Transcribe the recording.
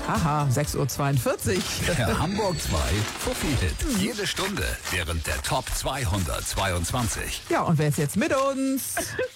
Haha, 6:42 Uhr. Der Hamburg 2 Fuffi-Hit. Jede Stunde während der Top 222. Ja, und wer ist jetzt mit uns?